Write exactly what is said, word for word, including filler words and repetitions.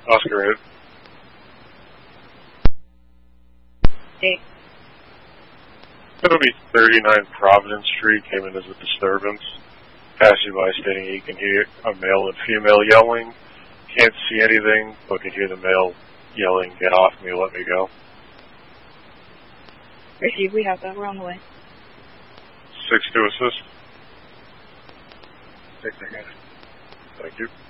Oscar eight. Eight. It'll be thirty-nine Providence Street, came in as a disturbance. Passing by stating he can hear a male and female yelling. Can't see anything, but can hear the male yelling, "Get off me, let me go." Receive, we have that. We're on the way. six two assist. Six, I got it. Thank you.